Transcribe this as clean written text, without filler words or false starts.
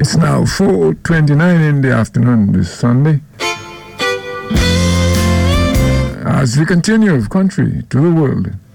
It's now 4:29 in the afternoon this Sunday. As we continue country to the world.